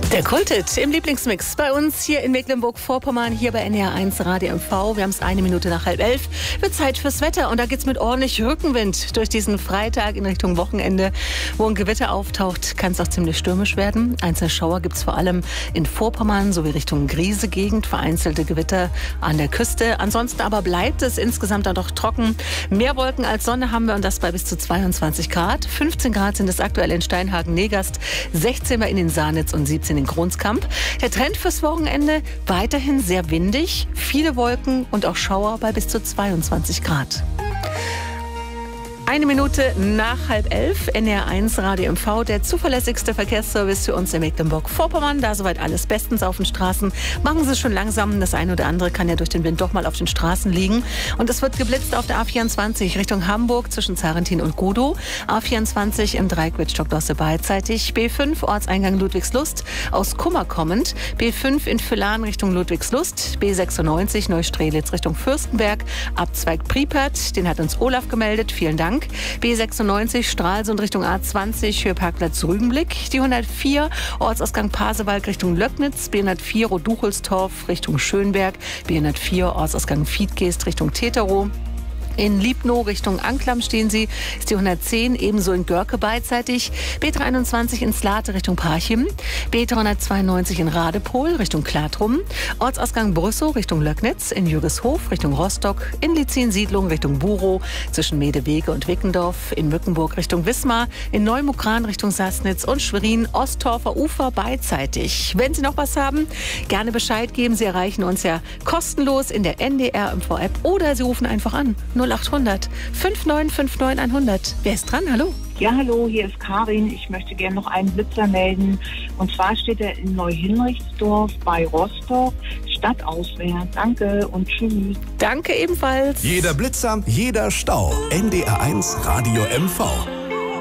Der Kulthit im Lieblingsmix bei uns hier in Mecklenburg-Vorpommern, hier bei NDR 1 Radio MV. Wir haben es 1 Minute nach 10:30. Wird Zeit fürs Wetter und da geht's mit ordentlich Rückenwind durch diesen Freitag in Richtung Wochenende. Wo ein Gewitter auftaucht, kann es auch ziemlich stürmisch werden. Einzelne Schauer gibt's vor allem in Vorpommern sowie Richtung Griese-Gegend. Vereinzelte Gewitter an der Küste. Ansonsten aber bleibt es insgesamt dann doch trocken. Mehr Wolken als Sonne haben wir und das bei bis zu 22 Grad. 15 Grad sind es aktuell in Steinhagen-Negast, 16 bei in Saarnitz und 17 in Kronskamp. Der Trend fürs Wochenende weiterhin sehr windig, viele Wolken und auch Schauer bei bis zu 22 Grad. 1 Minute nach 10:30, NDR 1 Radio MV, der zuverlässigste Verkehrsservice für uns in Mecklenburg-Vorpommern. Da soweit alles bestens auf den Straßen. Machen Sie es schon langsam. Das eine oder andere kann ja durch den Wind doch mal auf den Straßen liegen. Und es wird geblitzt auf der A24 Richtung Hamburg zwischen Zarentin und Godow. A24 im Dreieck Wittstock-Dosse beidseitig. B5 Ortseingang Ludwigslust aus Kummer kommend. B5 in Villahn Richtung Ludwigslust. B96 Neustrelitz Richtung Fürstenberg. Abzweig Priepert. Den hat uns Olaf gemeldet. Vielen Dank. B96 Stralsund Richtung A20 Höheparkplatz Rügenblick. Die 104 Ortsausgang Pasewalk Richtung Löcknitz. B104 Roduchelstorf Richtung Schönberg. B104 Ortsausgang Fiedgeest Richtung Teterow. In Liebnow Richtung Anklam stehen Sie, ist die 110, ebenso in Görke beidseitig. B321 in Slate Richtung Parchim. B392 in Radepohl Richtung Klatrum. Ortsausgang Brüssow Richtung Löcknitz. In Jürgeshof Richtung Rostock. In Lizin-Siedlung Richtung Burow. Zwischen Medewege und Wickendorf. In Mückenburg Richtung Wismar. In Neumukran Richtung Sassnitz und Schwerin. Osttorfer Ufer beidseitig. Wenn Sie noch was haben, gerne Bescheid geben. Sie erreichen uns ja kostenlos in der NDR MV-App oder Sie rufen einfach an. 0800 5959 100. Wer ist dran? Hallo. Ja, hallo, hier ist Karin. Ich möchte gerne noch einen Blitzer melden. Und zwar steht er in Neuhinrichtsdorf bei Rostock, stadtauswärts. Danke und tschüss. Danke ebenfalls. Jeder Blitzer, jeder Stau. NDR 1 Radio MV.